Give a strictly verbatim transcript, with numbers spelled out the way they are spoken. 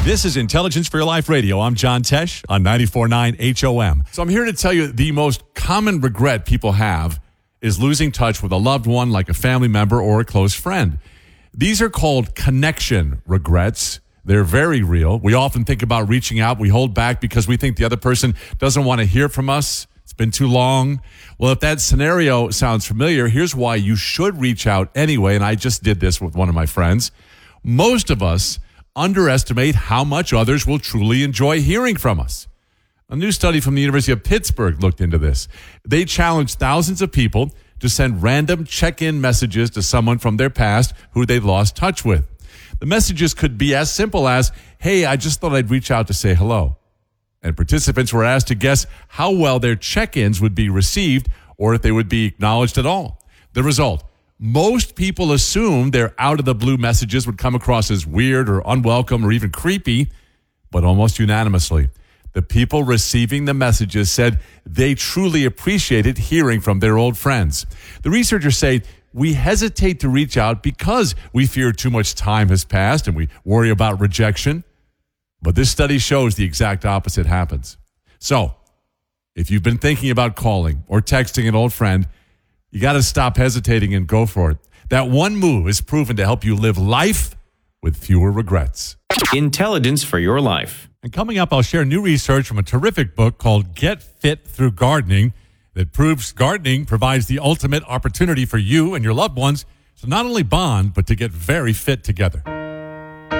This is Intelligence for Your Life Radio. I'm John Tesh on ninety-four point nine H O M. So I'm here to tell you the most common regret people have is losing touch with a loved one like a family member or a close friend. These are called connection regrets. They're very real. We often think about reaching out. We hold back because we think the other person doesn't want to hear from us. It's been too long. Well, if that scenario sounds familiar, here's why you should reach out anyway. And I just did this with one of my friends. Most of us underestimate how much others will truly enjoy hearing from us. A new study from the University of Pittsburgh looked into this. They challenged thousands of people to send random check-in messages to someone from their past who they lost touch with. The messages could be as simple as, hey, I just thought I'd reach out to say hello. And participants were asked to guess how well their check-ins would be received or if they would be acknowledged at all. The result, most people assumed their out-of-the-blue messages would come across as weird or unwelcome or even creepy, but almost unanimously, the people receiving the messages said they truly appreciated hearing from their old friends. The researchers say we hesitate to reach out because we fear too much time has passed and we worry about rejection. But this study shows the exact opposite happens. So, if you've been thinking about calling or texting an old friend, you got to stop hesitating and go for it. That one move is proven to help you live life with fewer regrets. Intelligence for Your Life. And coming up, I'll share new research from a terrific book called Get Fit Through Gardening that proves gardening provides the ultimate opportunity for you and your loved ones to not only bond, but to get very fit together.